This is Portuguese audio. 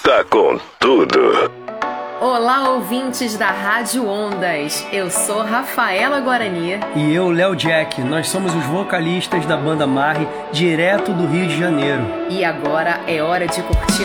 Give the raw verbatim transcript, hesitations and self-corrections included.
está com tudo. Olá, ouvintes da Rádio Ondas. Eu sou Rafaela Guarani. E eu, Léo Jack. Nós somos os vocalistas da banda Marre, direto do Rio de Janeiro. E agora é hora de curtir